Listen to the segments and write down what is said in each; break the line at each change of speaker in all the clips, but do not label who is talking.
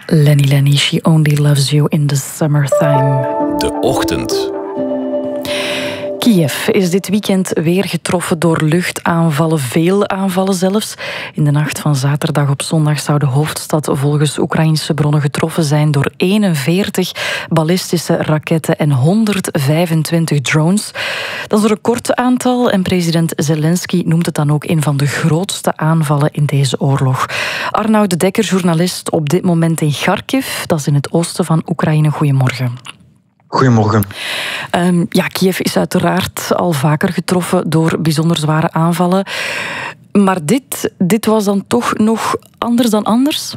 Lenny, She Only Loves You in the Summertime.
De Ochtend.
Kiev is dit weekend weer getroffen door luchtaanvallen, veel aanvallen zelfs. In de nacht van zaterdag op zondag zou de hoofdstad volgens Oekraïnse bronnen getroffen zijn door 41 ballistische raketten en 125 drones. Dat is een recordaantal en president Zelensky noemt het dan ook een van de grootste aanvallen in deze oorlog. Arnoud de Dekker, journalist op dit moment in Kharkiv, dat is in het oosten van Oekraïne. Goedemorgen.
Goedemorgen.
Kiev is uiteraard al vaker getroffen door bijzonder zware aanvallen. Maar dit was dan toch nog anders dan anders?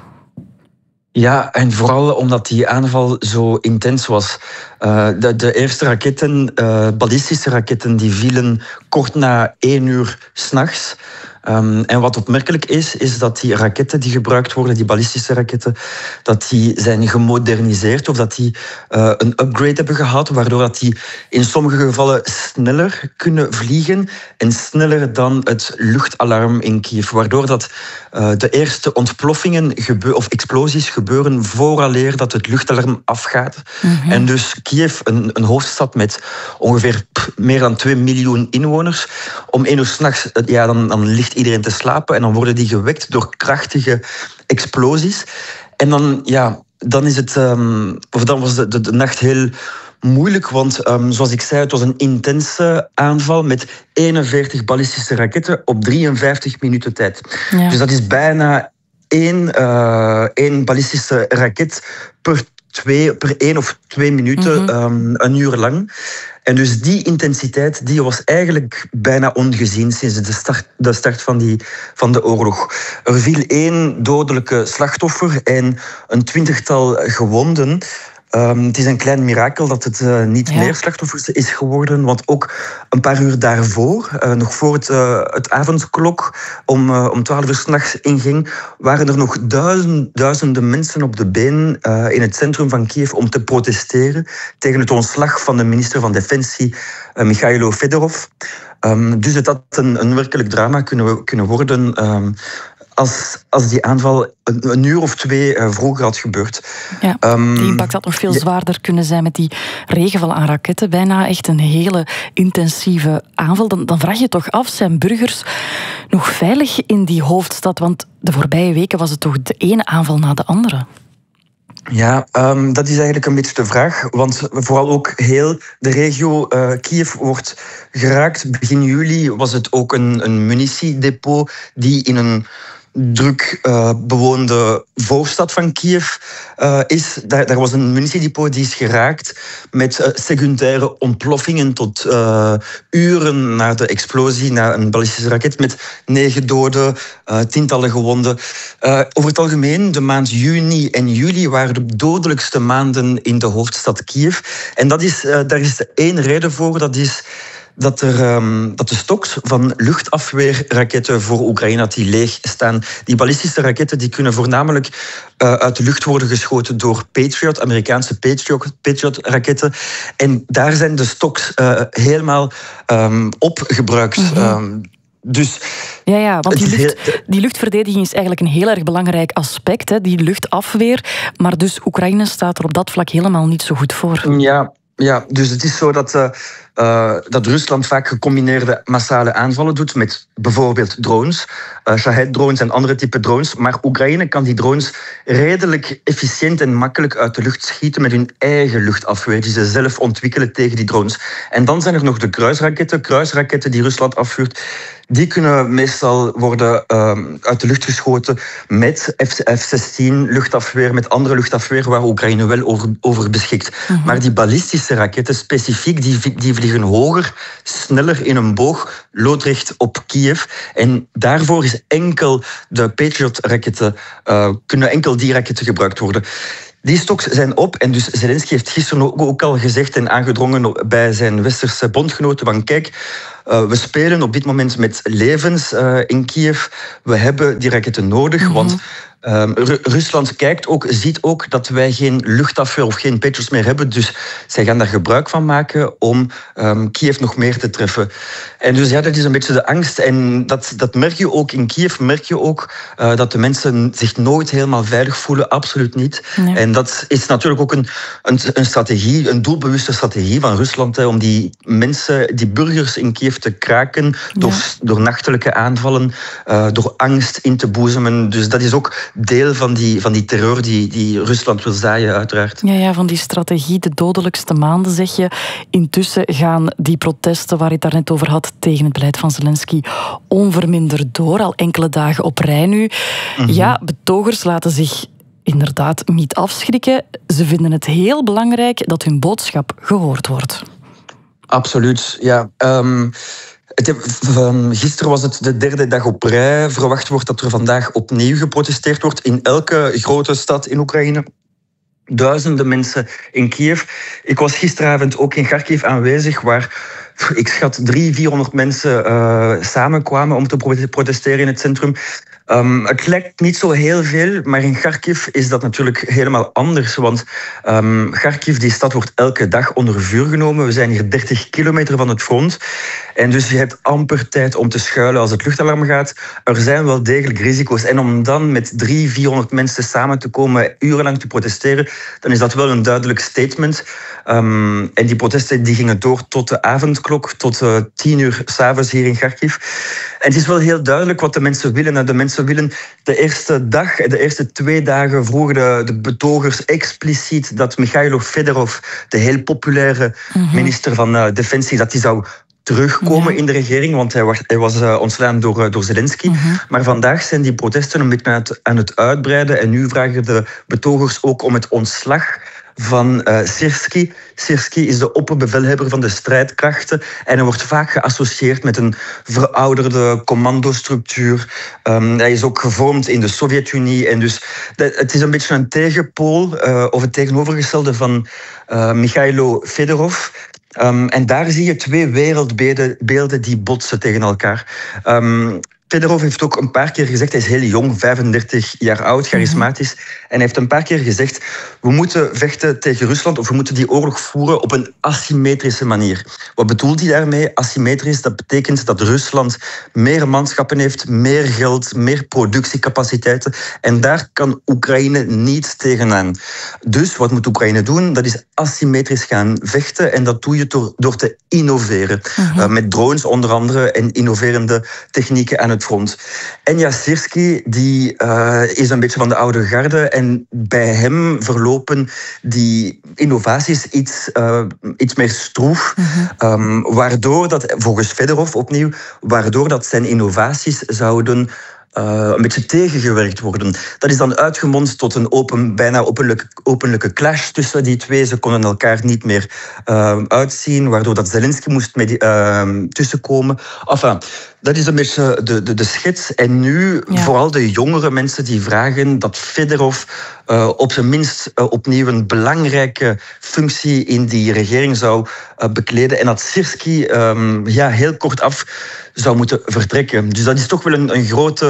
Ja, en vooral omdat die aanval zo intens was. De eerste raketten, ballistische raketten, die vielen kort na 1 uur 's nachts. En wat opmerkelijk is dat die raketten die gebruikt worden, die ballistische raketten, dat die zijn gemoderniseerd of dat die een upgrade hebben gehad, waardoor dat die in sommige gevallen sneller kunnen vliegen en sneller dan het luchtalarm in Kiev, waardoor dat de eerste ontploffingen of explosies gebeuren vooraleer dat het luchtalarm afgaat. Mm-hmm. En dus Kiev, een hoofdstad met ongeveer meer dan 2 miljoen inwoners, om 1 uur 's nachts, dan ligt iedereen te slapen en dan worden die gewekt door krachtige explosies. En dan is het, dan was de nacht heel moeilijk, want zoals ik zei, het was een intense aanval met 41 ballistische raketten op 53 minuten tijd. Ja. Dus dat is bijna één ballistische raket per 1 of 2 minuten, een uur lang. En dus die intensiteit die was eigenlijk bijna ongezien sinds de start van de oorlog. Er viel 1 dodelijke slachtoffer en een 20-tal gewonden. Het is een klein mirakel dat het niet meer slachtoffers is geworden. Want ook een paar uur daarvoor, nog voor het avondklok om 12 uur 's nachts inging, waren er nog duizenden mensen op de been in het centrum van Kiev om te protesteren tegen het ontslag van de minister van Defensie, Michailo Fedorov. Dus het had een werkelijk drama kunnen worden als die aanval een uur of 2 vroeger had gebeurd.
Ja, de impact had nog veel zwaarder kunnen zijn met die regenval aan raketten. Bijna echt een hele intensieve aanval. Dan vraag je toch af, zijn burgers nog veilig in die hoofdstad? Want de voorbije weken was het toch de ene aanval na de andere?
Ja, dat is eigenlijk een beetje de vraag. Want vooral ook heel de regio Kiev wordt geraakt. Begin juli was het ook een munitiedepot die in een druk bewoonde voorstad van Kiev is. Daar was een munitiedepot die is geraakt met secundaire ontploffingen tot uren na de explosie, na een ballistische raket, met 9 doden, tientallen gewonden. Over het algemeen, de maand juni en juli waren de dodelijkste maanden in de hoofdstad Kiev. En daar is 1 reden voor, dat is dat de stocks van luchtafweerraketten voor Oekraïne die leeg staan. Die ballistische raketten die kunnen voornamelijk uit de lucht worden geschoten door Patriot, Amerikaanse Patriot-raketten. En daar zijn de stocks helemaal opgebruikt. Dus
want die luchtverdediging is eigenlijk een heel erg belangrijk aspect, hè, die luchtafweer. Maar dus Oekraïne staat er op dat vlak helemaal niet zo goed voor.
Ja, dus het is zo dat Rusland vaak gecombineerde massale aanvallen doet met bijvoorbeeld drones, Shahed-drones en andere type drones. Maar Oekraïne kan die drones redelijk efficiënt en makkelijk uit de lucht schieten met hun eigen luchtafweer die ze zelf ontwikkelen tegen die drones. En dan zijn er nog de kruisraketten die Rusland afvuurt. Die kunnen meestal worden uit de lucht geschoten met F-16 luchtafweer, met andere luchtafweer waar Oekraïne wel over beschikt. Maar die ballistische raketten specifiek, die vliegen hoger, sneller in een boog, loodrecht op Kiev. En daarvoor is enkel de Patriot-raketten, kunnen enkel die raketten gebruikt worden. Die stocks zijn op en dus Zelensky heeft gisteren ook al gezegd en aangedrongen bij zijn westerse bondgenoten van kijk, we spelen op dit moment met levens in Kiev. We hebben die raketten nodig, want Rusland ziet ook dat wij geen luchtafweer of geen Patriots meer hebben. Dus zij gaan daar gebruik van maken om Kiev nog meer te treffen. En dus dat is een beetje de angst. En dat merk je ook in Kiev. Merk je ook dat de mensen zich nooit helemaal veilig voelen. Absoluut niet. Nee. En dat is natuurlijk ook een strategie, een doelbewuste strategie van Rusland, om die mensen, die burgers in Kiev te kraken door nachtelijke aanvallen, door angst in te boezemen. Dus dat is ook deel van die terreur die Rusland wil zaaien, uiteraard.
Ja, van die strategie, de dodelijkste maanden, zeg je. Intussen gaan die protesten waar je het daarnet over had tegen het beleid van Zelensky onverminderd door, al enkele dagen op rij nu. Mm-hmm. Ja, betogers laten zich inderdaad niet afschrikken. Ze vinden het heel belangrijk dat hun boodschap gehoord wordt.
Absoluut, ja. Gisteren was het de derde dag op rij. Verwacht wordt dat er vandaag opnieuw geprotesteerd wordt in elke grote stad in Oekraïne. Duizenden mensen in Kiev. Ik was gisteravond ook in Kharkiv aanwezig, waar ik schat 300-400 mensen samenkwamen om te protesteren in het centrum. Het lijkt niet zo heel veel, maar in Kharkiv is dat natuurlijk helemaal anders. Want Kharkiv, die stad, wordt elke dag onder vuur genomen. We zijn hier 30 kilometer van het front. En dus je hebt amper tijd om te schuilen als het luchtalarm gaat. Er zijn wel degelijk risico's. En om dan met 300-400 mensen samen te komen, urenlang te protesteren, dan is dat wel een duidelijk statement. En die protesten die gingen door tot de avondklok, tot 10 uur 's avonds hier in Kharkiv. En het is wel heel duidelijk wat de mensen willen. De mensen willen de eerste 2 dagen vroegen de betogers expliciet dat Michailo Fedorov, de heel populaire minister van Defensie, dat die zou terugkomen in de regering, want hij was ontslaan door Zelensky. Maar vandaag zijn die protesten een beetje aan het uitbreiden en nu vragen de betogers ook om het ontslag van Syrskyi. Syrskyi is de opperbevelhebber van de strijdkrachten en hij wordt vaak geassocieerd met een verouderde commandostructuur. Hij is ook gevormd in de Sovjet-Unie en dus het is een beetje een tegenpool of het tegenovergestelde van Michailo Fedorov. En daar zie je 2 wereldbeelden die botsen tegen elkaar. Fedorov heeft ook een paar keer gezegd, hij is heel jong, 35 jaar oud, charismatisch. En hij heeft een paar keer gezegd, we moeten vechten tegen Rusland of we moeten die oorlog voeren op een asymmetrische manier. Wat bedoelt hij daarmee? Asymmetrisch, dat betekent dat Rusland meer manschappen heeft, meer geld, meer productiecapaciteiten. En daar kan Oekraïne niet tegenaan. Dus wat moet Oekraïne doen? Dat is asymmetrisch gaan vechten en dat doe je door te innoveren. Met drones onder andere en innoverende technieken aan het front. En ja, Syrskyi die is een beetje van de oude garde en bij hem verlopen die innovaties iets meer stroef, waardoor dat, volgens Fedorov opnieuw, waardoor dat zijn innovaties zouden een beetje tegengewerkt worden. Dat is dan uitgemond tot een bijna openlijke clash tussen die twee. Ze konden elkaar niet meer uitzien, waardoor dat Zelensky moest tussenkomen. Enfin, dat is een beetje de schets. En nu vooral de jongere mensen die vragen dat Fedorov op zijn minst opnieuw een belangrijke functie in die regering zou bekleden. En dat Syrskyi heel kort af zou moeten vertrekken. Dus dat is toch wel een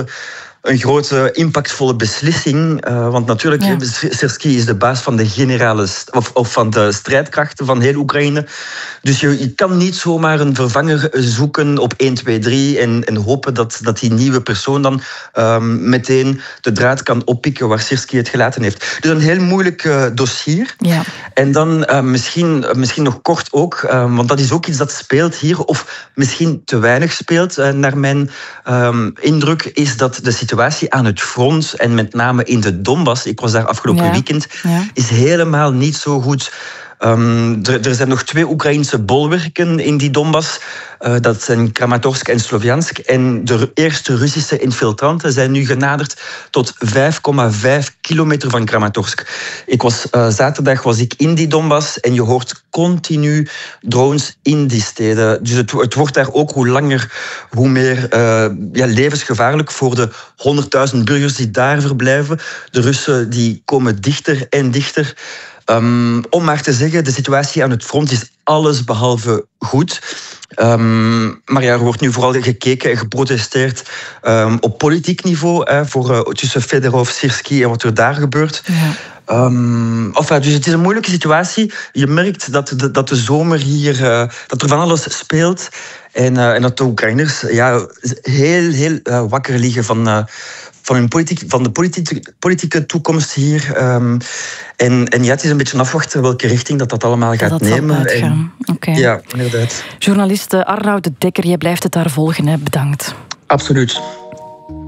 grote, impactvolle beslissing. Want natuurlijk, Syrskyi is de baas van de generale of van de strijdkrachten van heel Oekraïne. Dus je kan niet zomaar een vervanger zoeken op 1, 2, 3 en hopen dat die nieuwe persoon dan meteen de draad kan oppikken waar Syrskyi het gelaten heeft. Dus een heel moeilijk dossier. Ja. En dan misschien nog kort ook, want dat is ook iets dat speelt hier, of misschien te weinig speelt, naar mijn indruk, is dat de situatie aan het front en met name in de Donbass, ik was daar afgelopen weekend, is helemaal niet zo goed. Er zijn nog 2 Oekraïnse bolwerken in die Donbass. Dat zijn Kramatorsk en Sloviansk. En de eerste Russische infiltranten zijn nu genaderd tot 5,5 kilometer van Kramatorsk. Zaterdag was ik in die Donbass en je hoort continu drones in die steden. Dus het wordt daar ook hoe langer, hoe meer levensgevaarlijk voor de 100.000 burgers die daar verblijven. De Russen die komen dichter en dichter. Om maar te zeggen, de situatie aan het front is alles behalve goed. Maar ja, er wordt nu vooral gekeken en geprotesteerd op politiek niveau tussen Fedorov, Sirski en wat er daar gebeurt. Ja. Dus het is een moeilijke situatie. Je merkt dat de zomer hier, dat er van alles speelt. En dat de Oekraïners heel wakker liggen van de politieke toekomst hier. En het is een beetje afwachten welke richting dat allemaal gaat nemen.
Okay.
Ja, inderdaad.
Journalist Arnoud de Dekker, jij blijft het daar volgen. Hè? Bedankt.
Absoluut.